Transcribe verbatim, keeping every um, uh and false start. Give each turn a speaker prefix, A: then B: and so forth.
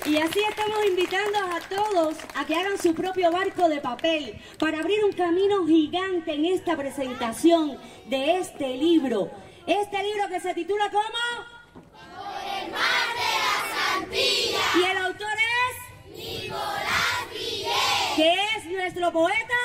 A: Y así estamos invitando a todos a que hagan su propio barco de papel para abrir un camino gigante en esta presentación de este libro. Este libro que se titula ¿cómo?
B: Por el mar de las Antillas.
A: Y el autor es
B: Nicolás Vilés,
A: que es nuestro poeta